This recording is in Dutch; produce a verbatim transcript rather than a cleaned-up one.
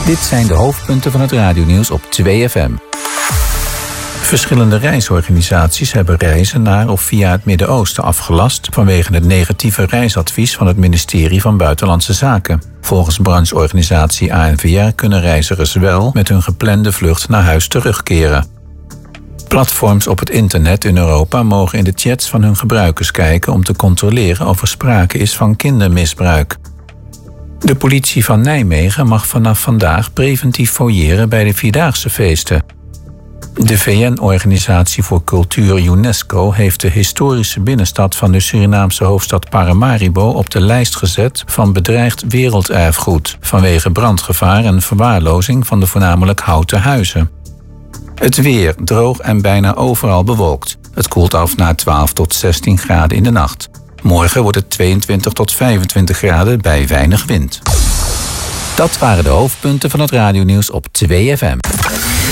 Dit zijn de hoofdpunten van het radionieuws op twee F M. Verschillende reisorganisaties hebben reizen naar of via het Midden-Oosten afgelast vanwege het negatieve reisadvies van het ministerie van Buitenlandse Zaken. Volgens brancheorganisatie A N V R kunnen reizigers wel met hun geplande vlucht naar huis terugkeren. Platforms op het internet in Europa mogen in de chats van hun gebruikers kijken om te controleren of er sprake is van kindermisbruik. De politie van Nijmegen mag vanaf vandaag preventief fouilleren bij de Vierdaagse feesten. De V N-organisatie voor Cultuur UNESCO heeft de historische binnenstad van de Surinaamse hoofdstad Paramaribo op de lijst gezet van bedreigd werelderfgoed vanwege brandgevaar en verwaarlozing van de voornamelijk houten huizen. Het weer droog en bijna overal bewolkt. Het koelt af naar twaalf tot zestien graden in de nacht. Morgen wordt het tweeëntwintig tot vijfentwintig graden bij weinig wind. Dat waren de hoofdpunten van het radionieuws op twee F M.